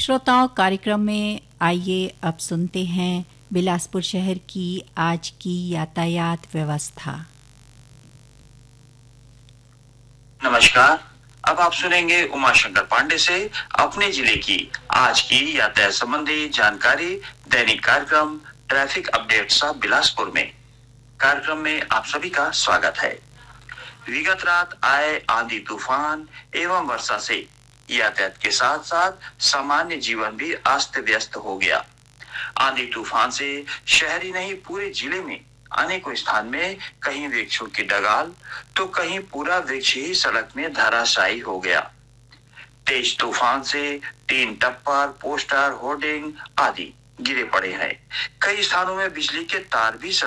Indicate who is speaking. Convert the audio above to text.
Speaker 1: श्रोताओं, कार्यक्रम में आइए अब सुनते हैं बिलासपुर शहर की आज की यातायात व्यवस्था।
Speaker 2: नमस्कार। अब आप सुनेंगे उमाशंकर पांडे से अपने जिले की आज की यातायात संबंधी जानकारी दैनिक कार्यक्रम ट्रैफिक अपडेट सा बिलासपुर में। कार्यक्रम में आप सभी का स्वागत है। विगत रात आए आंधी तूफान एवं वर्षा से यातायात के साथ साथ सामान्य जीवन भी अस्त व्यस्त हो गया। आंधी तूफान से शहरी नहीं पूरे जिले में अनेकों स्थान में कहीं वृक्षों की डगाल तो कहीं पूरा वृक्ष ही सड़क में धराशायी हो गया। तेज तूफान से टीन टप्पर, पोस्टर, होर्डिंग आदि गिरे पड़े हैं। कई स्थानों में बिजली के तार भी